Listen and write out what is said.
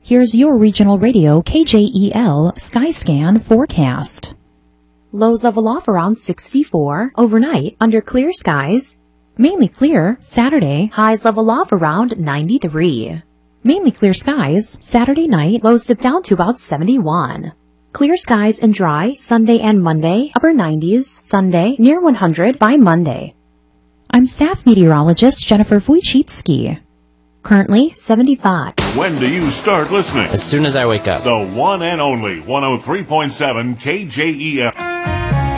Here's your regional radio KJEL Skyscan forecast. Lows level off around 64. Overnight, under clear skies. Mainly clear. Saturday, highs level off around 93. Mainly clear skies. Saturday night, lows dip down to about 71. Clear skies and dry Sunday and Monday, upper 90s. Sunday, near 100 by Monday. I'm staff meteorologist Jennifer Wojcicki. Currently 75. When do you start listening? As soon as I wake up. The one and only 103.7 KJEL.